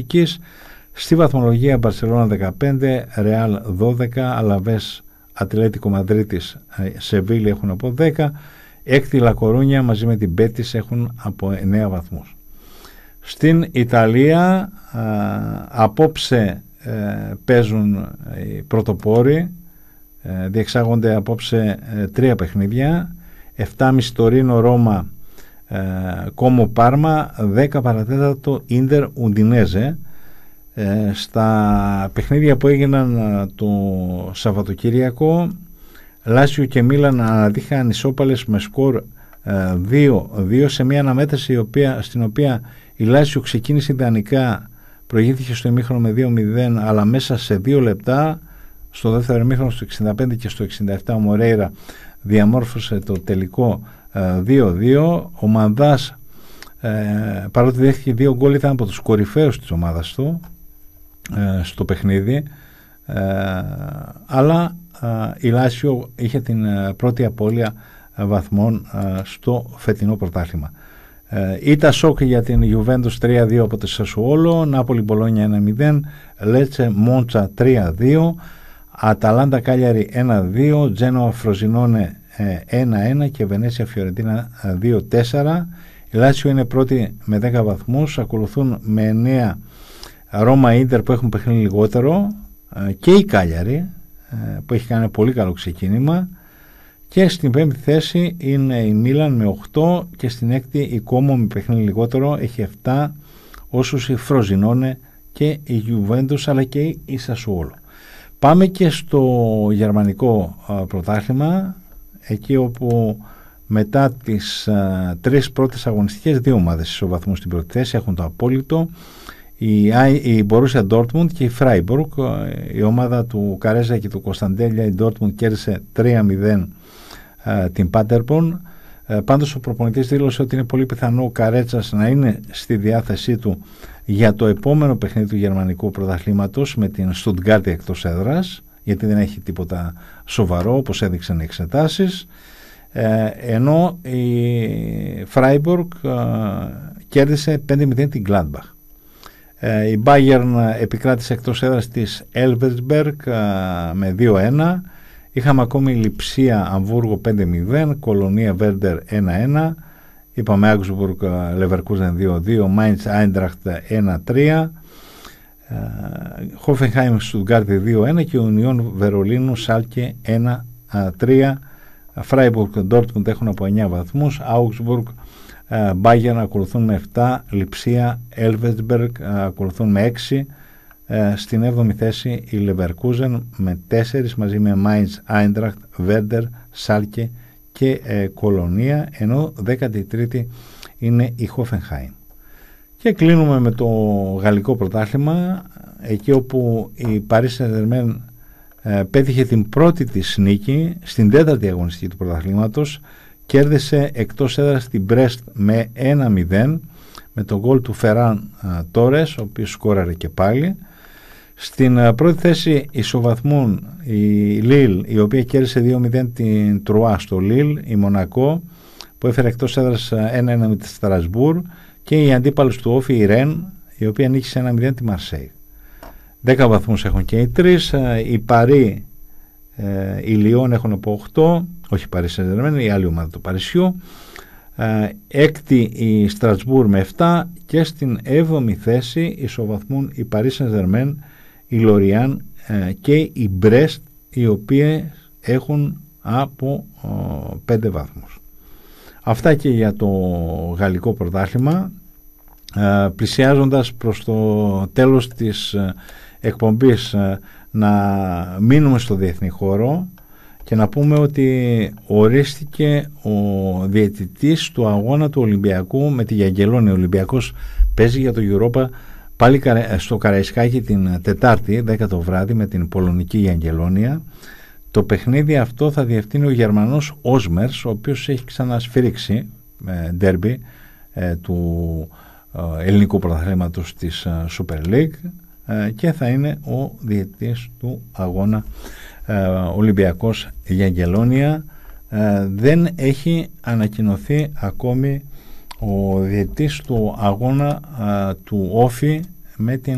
αγωνιστικής. Στη βαθμολογία Μπαρσελόνα 15, Ρεάλ 12, Αλαβές, Ατλέτικο Μαδρίτης, Σεβίλη έχουν από 10, έκτη Λα Κορούνια μαζί με την Μπέτις έχουν από 9 βαθμούς. Στην Ιταλία απόψε παίζουν οι πρωτοπόροι, διεξάγονται απόψε 3 παιχνίδια, 7.30 Τωρίνο Ρώμα, Κόμο Πάρμα, 10 παρατέταρτο Ίντερ Ουντινέζε. Στα παιχνίδια που έγιναν το Σαββατοκύριακο, Λάσιο και Μίλαν αναδείχαν ισόπαλες με σκορ 2-2 σε μια αναμέτρηση στην οποία η Λάσιο ξεκίνησε ιδανικά, προηγήθηκε στο ημίχρονο με 2-0, αλλά μέσα σε 2 λεπτά στο δεύτερο ημίχρονο, στο 65 και στο 67, ο Μορέιρα διαμόρφωσε το τελικό 2-2. Ο Μανδάς, παρότι δέχτηκε 2 γκολ, ήταν από τους κορυφαίους της ομάδας του στο παιχνίδι, αλλά η Λάσιο είχε την πρώτη απώλεια βαθμών στο φετινό πρωτάθλημα. Ήταν σοκ για την Γιουβέντους 3-2 από τη Σασουόλο, Νάπολη Μπολόνια 1-0, Λέτσε Μόντσα 3-2, Αταλάντα Κάλιαρη 1-2, Τζένοα Φροζινόνε 1-1 και Βενέσια Φιωρεντίνα 2-4. Η Λάσιο είναι πρώτη με 10 βαθμούς, ακολουθούν με 9 Ρώμα, Ίντερ που έχουν παιχνίδι λιγότερο, και η Κάλιαρη που έχει κάνει πολύ καλό ξεκίνημα, και στην 5η θέση είναι η Μίλαν με 8 και στην 6η η Κόμο με παιχνίδι λιγότερο, έχει 7, όσους η Φροζινόνε και η Γιουβέντους αλλά και η Σασουόλο. Πάμε και στο γερμανικό πρωτάθλημα, εκεί όπου μετά τις 3 πρώτες αγωνιστικές 2 ομάδες ισοβαθμού στην πρώτη θέση έχουν το απόλυτο, η Μπορούσια Ντόρτμουντ και η Φράιμπουργκ. Η ομάδα του Καρέζα και του Κωνσταντέλια, η Ντόρτμουντ, κέρδισε 3-0 την Πάτερμπορν. Πάντως ο προπονητής δήλωσε ότι είναι πολύ πιθανό ο Καρέτσας να είναι στη διάθεσή του για το επόμενο παιχνίδι του γερμανικού πρωταθλήματος με την Στουτγκάρτη εκτός έδρας, γιατί δεν έχει τίποτα σοβαρό όπως έδειξαν οι εξετάσεις, ενώ η Φράιμπουργκ κέρδισε 5-0 την Gladbach. Η Bayern επικράτησε εκτός έδρας της Elversberg με 2-1. Είχαμε ακόμη Λιψία Αμβούργο 5-0, Κολονία Βέρντερ 1-1, είπαμε Augsburg Leverkusen 2-2, Mainz Eintracht 1-3, Hoffenheim Stuttgart 2-1 και Union Βερολίνου Σάλκε 1-3. Freiburg Dortmund έχουν από 9 βαθμούς, Augsburg Bayern ακολουθούν με 7, Λιψία Elversberg ακολουθούν με 6, στην 7η θέση η Leverkusen με 4 μαζί με Mainz, Eintracht, Werder, Schalke και Κολονία, ενώ 13η είναι η Hoffenheim. Και κλείνουμε με το γαλλικό πρωτάθλημα, εκεί όπου η Paris Saint-Germain πέτυχε την πρώτη της νίκη στην 4η αγωνιστική του πρωταθλήματος, κέρδισε εκτός έδρας την Brest με 1-0 με τον γκολ του Φεράν Τόρες, ο οποίος σκόραρε και πάλι. Στην πρώτη θέση ισοβαθμούν η Λίλ, η οποία κέρδισε 2-0 την Τρουά στο Λίλ, η Μονακό που έφερε εκτός έδρας 1-1 με τη Στρασβούρ, και η αντίπαλος του Όφη η Ρεν, η οποία νίκησε 1-0 τη Μαρσέη. 10 βαθμούς έχουν και οι τρεις. Η Παρί, η Λιόν έχουν από 8, όχι η Παρί Σεντ-Ζερμέν, η άλλη ομάδα του Παρισιού. Έκτη η Στρασβούρ με 7 και στην 7η θέση ισοβαθμούν η Παρί Σεντ-Ζερμέν, η Λοριάν και η Μπρέστ, οι οποίες έχουν από 5 βαθμούς. Αυτά και για το γαλλικό πρωτάθλημα. Πλησιάζοντας προς το τέλος της εκπομπής, να μείνουμε στο διεθνή χώρο και να πούμε ότι ορίστηκε ο διαιτητής του αγώνα του Ολυμπιακού με τη Γιαγγελόνη. Ο Ολυμπιακός παίζει για το Europa πάλι στο Καραϊσκάκι την Τετάρτη 10 το βράδυ με την πολωνική Γιαγγελόνια. Το παιχνίδι αυτό θα διευθύνει ο Γερμανός Όσμερς, ο οποίος έχει ξανασφυρίξει ντέρμπι του ελληνικού πρωταθλήματος της Super League, και θα είναι ο διαιτητής του αγώνα Ολυμπιακός Γιαγγελόνια. Δεν έχει ανακοινωθεί ακόμη ο διαιτητής του αγώνα του Όφη με την